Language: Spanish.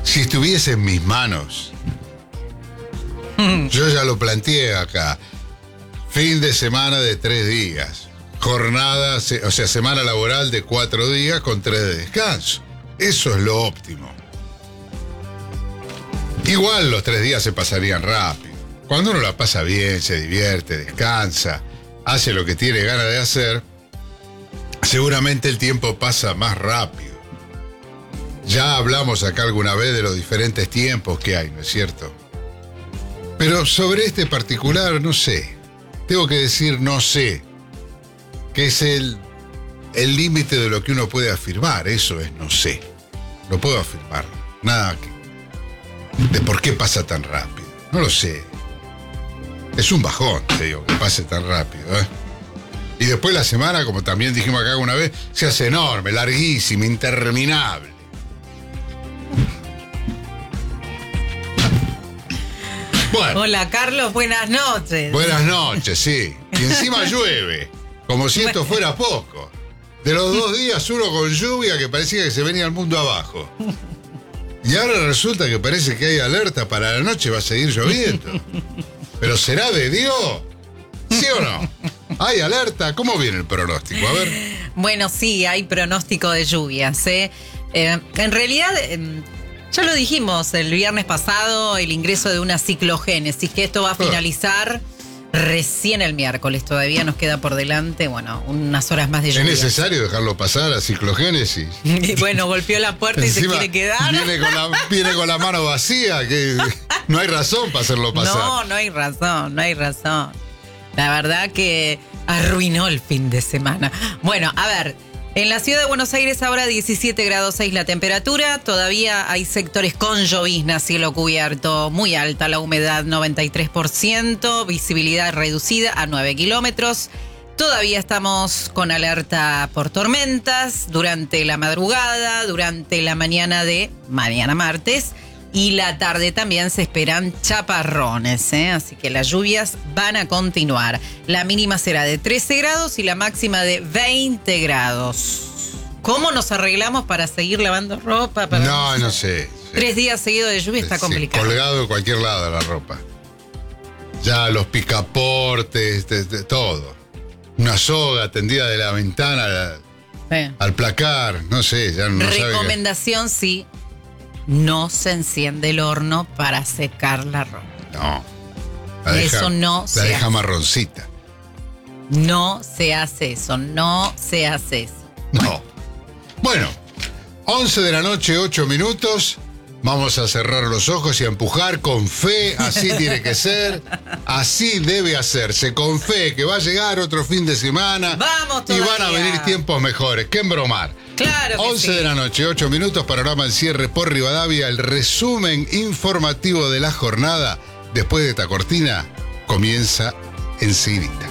Si estuviese en mis manos, yo ya lo planteé acá. Fin de semana de 3 días. Jornada, o sea, semana laboral de 4 días con 3 de descanso. Eso es lo óptimo. Igual los 3 días se pasarían rápido. Cuando uno la pasa bien, se divierte, descansa, hace lo que tiene ganas de hacer, seguramente el tiempo pasa más rápido. Ya hablamos acá alguna vez de los diferentes tiempos que hay, ¿no es cierto? Pero sobre este particular, no sé. Tengo que decir no sé. Que es el límite de lo que uno puede afirmar. Eso es no sé. No puedo afirmar nada de por qué pasa tan rápido. No lo sé. Es un bajón, te digo, que pase tan rápido, ¿eh? Y después la semana, como también dijimos acá una vez, se hace enorme, larguísima, interminable. Bueno. Hola, Carlos, buenas noches. Buenas noches, sí. Y encima llueve, como si esto fuera poco. De los 2 días, uno con lluvia que parecía que se venía el mundo abajo. Y ahora resulta que parece que hay alerta para la noche, va a seguir lloviendo. ¿Pero será de Dios? ¿Sí o no? ¿Hay alerta? ¿Cómo viene el pronóstico? A ver. Bueno, sí, hay pronóstico de lluvias, ¿eh? En realidad, ya lo dijimos el viernes pasado, el ingreso de una ciclogénesis, que esto va a finalizar recién el miércoles. Todavía nos queda por delante, bueno, unas horas más de lluvia. ¿Es necesario dejarlo pasar a ciclogénesis? Y bueno, golpeó la puerta y se quiere quedar. Viene con la mano vacía, que no hay razón para hacerlo pasar. No hay razón. La verdad que arruinó el fin de semana. Bueno, a ver, en la ciudad de Buenos Aires ahora 17 grados 6 la temperatura. Todavía hay sectores con llovizna, cielo cubierto, muy alta la humedad, 93%, visibilidad reducida a 9 kilómetros. Todavía estamos con alerta por tormentas durante la madrugada, durante la mañana de mañana martes. Y la tarde también se esperan chaparrones, ¿eh? Así que las lluvias van a continuar. La mínima será de 13 grados y la máxima de 20 grados. ¿Cómo nos arreglamos para seguir lavando ropa? No sé. 3 días seguidos de lluvia está complicado. Colgado de cualquier lado de la ropa. Ya los picaportes, todo. Una soga tendida de la ventana al placar, no sé, ya no sabe. Recomendación, sí. No se enciende el horno para secar la ropa. No. La deja marroncita. No se hace eso. No. Bueno, 11 de la noche, 8 minutos. Vamos a cerrar los ojos y a empujar con fe. Así tiene que ser. Así debe hacerse. Con fe que va a llegar otro fin de semana. Vamos todavía. Y van a venir tiempos mejores. ¿Qué embromar? Claro que 11 de la noche, 8 minutos, panorama al cierre por Rivadavia, el resumen informativo de la jornada. Después de esta cortina, comienza enseguida.